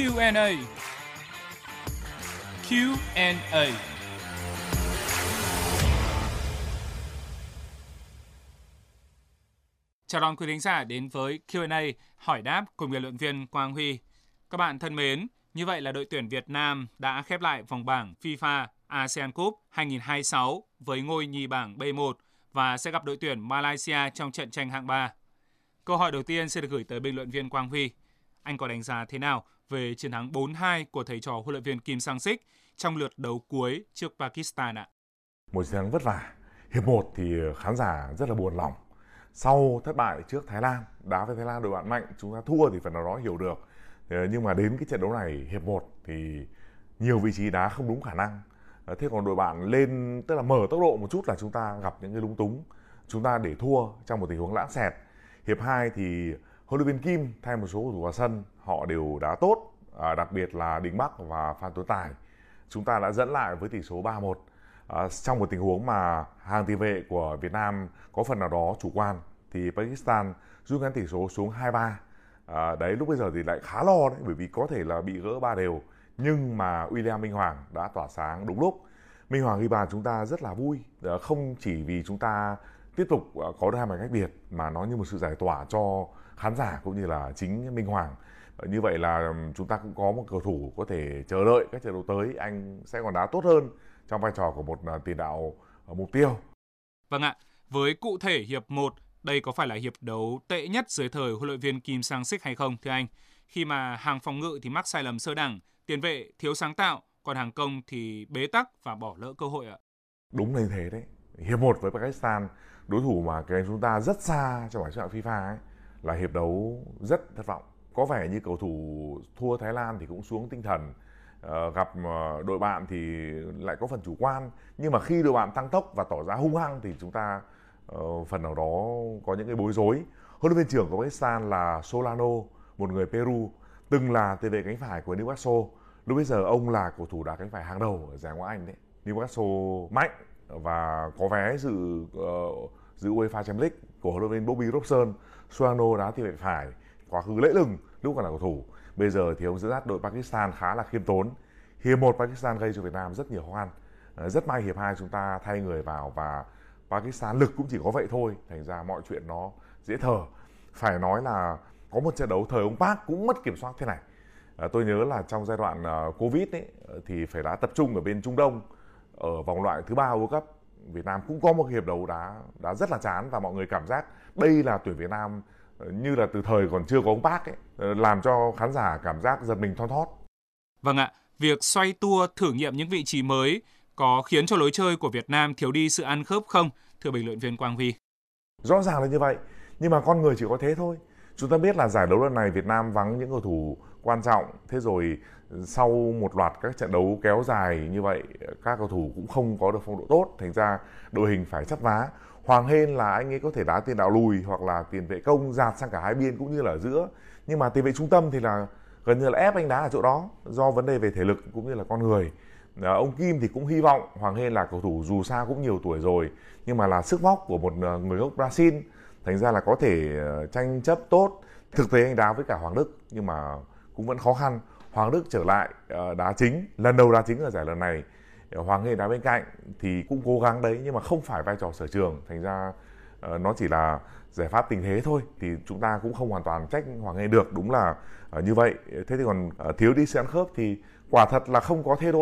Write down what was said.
Q&A. Q&A. Chào đón quý thính giả đến với Q&A hỏi đáp cùng biên luận viên Quang Huy. Các bạn thân mến, như vậy là đội tuyển Việt Nam đã khép lại vòng bảng FIFA ASEAN Cup 2026 với ngôi nhì bảng B1 và sẽ gặp đội tuyển Malaysia trong trận tranh hạng 3. Câu hỏi đầu tiên sẽ được gửi tới biên luận viên Quang Huy. Anh có đánh giá thế nào về chiến thắng 4-2 của thầy trò huấn luyện viên Kim Sang-sik trong lượt đấu cuối trước Pakistan ạ? Một chiến thắng vất vả. Hiệp 1 thì khán giả rất là buồn lòng. Sau thất bại trước Thái Lan, đá với Thái Lan đội bạn mạnh, chúng ta thua thì phần nào đó hiểu được. Nhưng mà đến cái trận đấu này, hiệp 1 thì nhiều vị trí đá không đúng khả năng. Thế còn đội bạn lên, tức là mở tốc độ một chút là chúng ta gặp những cái lúng túng. Chúng ta để thua trong một tình huống lãng xẹt. Hiệp 2 thì huấn luyện viên Kim thay một số cầu thủ vào sân, họ đều đá tốt, đặc biệt là Đình Bắc và Phan Tuấn Tài. Chúng ta đã dẫn lại với tỷ số 3-1. Trong một tình huống mà hàng tiền vệ của Việt Nam có phần nào đó chủ quan thì Pakistan rút ngắn tỷ số xuống 2-3. Đấy, lúc bây giờ thì lại khá lo đấy, bởi vì có thể là bị gỡ 3 đều. Nhưng mà William Minh Hoàng đã tỏa sáng đúng lúc. Minh Hoàng ghi bàn chúng ta rất là vui, không chỉ vì chúng ta tiếp tục có được 2 bàn cách biệt mà nó như một sự giải tỏa cho khán giả cũng như là chính Minh Hoàng. Như vậy là chúng ta cũng có một cầu thủ có thể chờ đợi các trận đấu tới anh sẽ còn đá tốt hơn trong vai trò của một tiền đạo mục tiêu. Vâng ạ, với cụ thể hiệp 1, đây có phải là hiệp đấu tệ nhất dưới thời huấn luyện viên Kim Sang-sik hay không thưa anh? Khi mà hàng phòng ngự thì mắc sai lầm sơ đẳng, tiền vệ thiếu sáng tạo, còn hàng công thì bế tắc và bỏ lỡ cơ hội ạ. Đúng là như thế đấy. Hiệp 1 với Pakistan, đối thủ mà kém chúng ta rất xa trong bảng xếp hạng FIFA ấy, là hiệp đấu rất thất vọng. Có vẻ như cầu thủ thua Thái Lan thì cũng xuống tinh thần, gặp đội bạn thì lại có phần chủ quan. Nhưng mà khi đội bạn tăng tốc và tỏ ra hung hăng thì chúng ta phần nào đó có những cái bối rối. Huấn luyện viên trưởng của Pakistan là Solano, một người Peru, từng là tiền vệ cánh phải của Newcastle. Lúc bây giờ ông là cầu thủ đá cánh phải hàng đầu ở giải Ngoại hạng Anh đấy. Newcastle mạnh và có vé dự UEFA Champions League của huấn luyện viên Bobby Robson. Solano đá tiền vệ phải, quá khứ lẫy lừng lúc còn là cầu thủ. Bây giờ thì ông dẫn dắt đội Pakistan khá là khiêm tốn. Hiệp 1 Pakistan gây cho Việt Nam rất nhiều khó khăn. Rất may hiệp 2 chúng ta thay người vào và Pakistan lực cũng chỉ có vậy thôi, thành ra mọi chuyện nó dễ thở. Phải nói là có một trận đấu thời ông Park cũng mất kiểm soát thế này. Tôi nhớ là trong giai đoạn Covid ấy, thì phải đá tập trung ở bên Trung Đông ở vòng loại thứ 3 World Cup. Việt Nam cũng có một hiệp đấu đá rất là chán và mọi người cảm giác đây là tuyển Việt Nam như là từ thời còn chưa có ông Park ấy, làm cho khán giả cảm giác giật mình thon thót. Vâng ạ, việc xoay tua thử nghiệm những vị trí mới có khiến cho lối chơi của Việt Nam thiếu đi sự ăn khớp không, thưa bình luận viên Quang Huy? Rõ ràng là như vậy, nhưng mà con người chỉ có thế thôi. Chúng ta biết là giải đấu lần này Việt Nam vắng những cầu thủ quan trọng, thế rồi sau một loạt các trận đấu kéo dài như vậy, các cầu thủ cũng không có được phong độ tốt, thành ra đội hình phải chắp vá. Hoàng Hên là anh ấy có thể đá tiền đạo lùi hoặc là tiền vệ công dạt sang cả hai biên cũng như là ở giữa, nhưng mà tiền vệ trung tâm thì là gần như là ép anh đá ở chỗ đó do vấn đề về thể lực cũng như là con người. Ông Kim thì cũng hy vọng Hoàng Hên là cầu thủ dù sao cũng nhiều tuổi rồi nhưng mà là sức vóc của một người gốc Brazil, thành ra là có thể tranh chấp tốt. Thực tế anh đá với cả Hoàng Đức nhưng mà cũng vẫn khó khăn. Hoàng Đức trở lại đá chính, lần đầu đá chính ở giải lần này. Hoàng Hên đá bên cạnh thì cũng cố gắng đấy nhưng mà không phải vai trò sở trường, thành ra nó chỉ là giải pháp tình thế thôi, thì chúng ta cũng không hoàn toàn trách Hoàng Hên được, đúng là như vậy. Thế thì còn thiếu đi sự ăn khớp thì quả thật là không có thay đổi